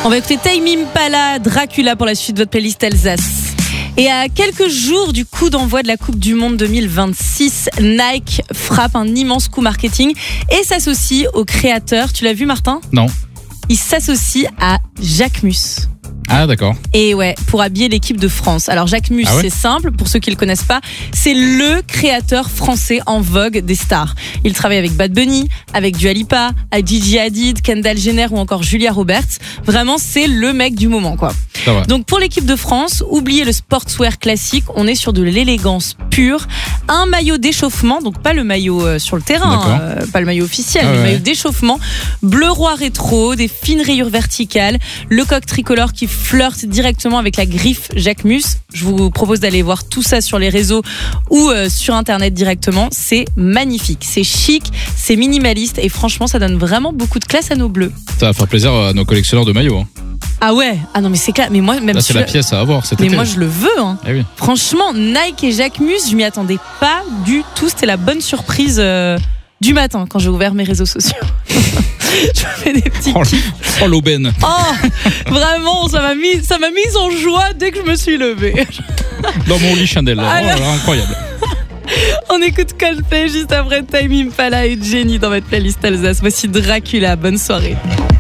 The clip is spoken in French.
On va écouter Tame Impala, Dracula pour la suite de votre playlist Alsace. Et à quelques jours du coup d'envoi de la Coupe du Monde 2026, Nike frappe un immense coup marketing et s'associe au créateur. Tu l'as vu, Martin ? Non. Il s'associe à Jacquemus. Ah d'accord. Et ouais, pour habiller l'équipe de France. Alors Jacquemus, c'est simple, pour ceux qui le connaissent pas, c'est le créateur français en vogue des stars. Il travaille avec Bad Bunny, avec Dua Lipa, avec Gigi Hadid, Kendall Jenner ou encore Julia Roberts. Vraiment, c'est le mec du moment, quoi. Donc pour l'équipe de France, oubliez le sportswear classique, on est sur de l'élégance pure. Un maillot d'échauffement, donc pas le maillot sur le terrain, pas le maillot officiel, mais le maillot d'échauffement, bleu roi rétro, des fines rayures verticales, le coq tricolore qui flirte directement avec la griffe Jacquemus. Je vous propose d'aller voir tout ça sur les réseaux ou sur internet directement. C'est magnifique, c'est chic, c'est minimaliste et franchement ça donne vraiment beaucoup de classe à nos bleus. Ça va faire plaisir à nos collectionneurs de maillots. Ah ouais, ah non mais c'est clair, mais moi même là c'est la pièce à avoir cet été. Mais moi je le veux hein. Eh oui. Franchement, Nike et Jacquemus, je m'y attendais pas du tout, c'était la bonne surprise du matin quand j'ai ouvert mes réseaux sociaux. Je fais des petits Oh l'aubaine. Oh, vraiment, ça m'a mise en joie dès que je me suis levée. Dans mon lit chandelle, incroyable. On écoute Coldplay juste après Tame Impala et Jenny dans votre playlist Alsace. Voici Dracula, bonne soirée.